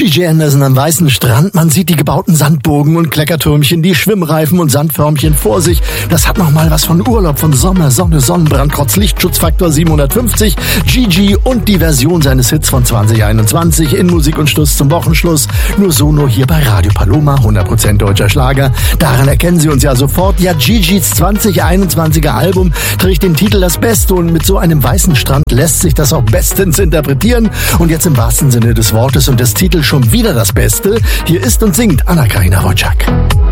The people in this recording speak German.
Gigi Anderson am weißen Strand, man sieht die gebauten Sandburgen und Kleckertürmchen, die Schwimmreifen und Sandförmchen vor sich. Das hat nochmal was von Urlaub, von Sommer, Sonne, Sonnenbrand, trotz Lichtschutzfaktor 750. Gigi und die Version seines Hits von 2021 in Musik und Schluss zum Wochenschluss. Nur hier bei Radio Paloma, 100% deutscher Schlager. Daran erkennen Sie uns ja sofort. Ja, Gigis 2021er Album trägt den Titel Das Beste und mit so einem weißen Strand lässt sich das auch bestens interpretieren. Und jetzt im wahrsten Sinne des Wortes und des Titels schon wieder das Beste. Hier ist und singt Anna-Karina Wojcik.